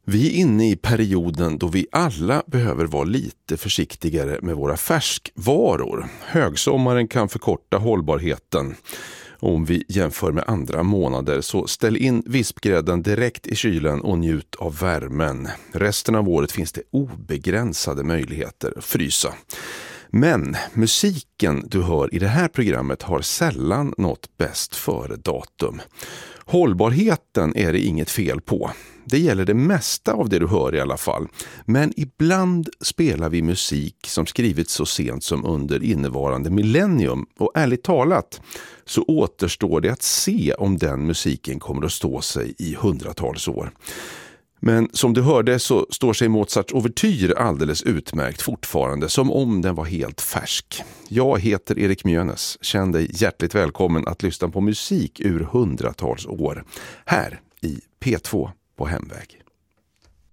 Vi är inne i perioden då vi alla behöver vara lite försiktigare med våra färskvaror. Högsommaren kan förkorta hållbarheten. Om vi jämför med andra månader så ställ in vispgrädden direkt i kylen och njut av värmen. Resten av året finns det obegränsade möjligheter att frysa. Men musiken du hör i det här programmet har sällan något bäst före datum. Hållbarheten är det inget fel på. Det gäller det mesta av det du hör i alla fall. Men ibland spelar vi musik som skrivits så sent som under innevarande millennium. Och ärligt talat så återstår det att se om den musiken kommer att stå sig i hundratals år. Men som du hörde så står sig Mozarts ouvertyr alldeles utmärkt fortfarande, som om den var helt färsk. Jag heter Erik Mjönes. Känn dig hjärtligt välkommen att lyssna på musik ur hundratals år. Här i P2 på Hemväg.